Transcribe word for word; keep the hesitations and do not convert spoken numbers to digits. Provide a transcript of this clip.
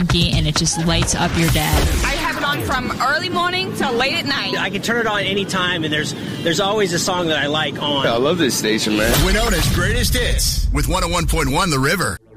and it just lights up your day. I have it on from early morning till late at night. I can turn it on anytime, and there's there's always a song that I like on. I love this station, man. Winona's Greatest Hits with one oh one point one The River.